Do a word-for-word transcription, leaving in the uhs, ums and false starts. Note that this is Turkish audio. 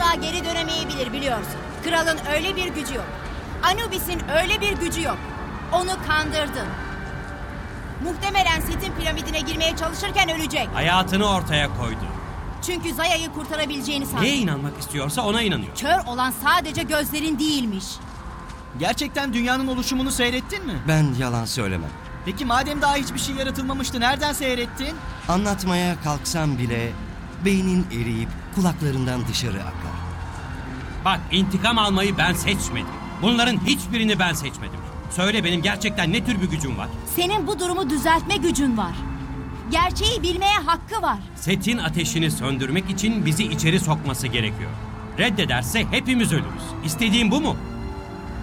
Asla geri dönemeyebilir biliyorsun. Kralın öyle bir gücü yok. Anubis'in öyle bir gücü yok. Onu kandırdın. Muhtemelen Set'in piramidine girmeye çalışırken ölecek. Hayatını ortaya koydu. Çünkü Zaya'yı kurtarabileceğini sandı. Neye inanmak istiyorsa ona inanıyor. Kör olan sadece gözlerin değilmiş. Gerçekten dünyanın oluşumunu seyrettin mi? Ben yalan söylemem. Peki madem daha hiçbir şey yaratılmamıştı, nereden seyrettin? Anlatmaya kalksam bile beynin eriyip kulaklarından dışarı akar. Bak, intikam almayı ben seçmedim. Bunların hiçbirini ben seçmedim. Söyle, benim gerçekten ne tür bir gücüm var? Senin bu durumu düzeltme gücün var. Gerçeği bilmeye hakkı var. Set'in ateşini söndürmek için bizi içeri sokması gerekiyor. Reddederse hepimiz ölürüz. İstediğin bu mu?